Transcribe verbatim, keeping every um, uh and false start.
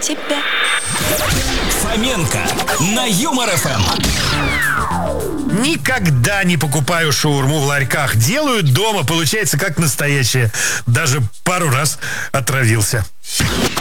тебя. Фоменко на Юмор эф эм. Никогда не покупаю шаурму в ларьках. Делаю дома, получается как настоящая. Даже пару раз отравился.